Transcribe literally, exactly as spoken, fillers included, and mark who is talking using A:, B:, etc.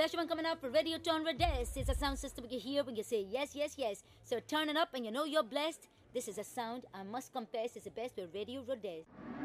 A: special one coming out for Radio Tone Rhodes. It's a sound system we can hear when you say yes, yes, yes. So turn it up and you know you're blessed. This is a sound, I must confess, is the best with Radio Rhodes.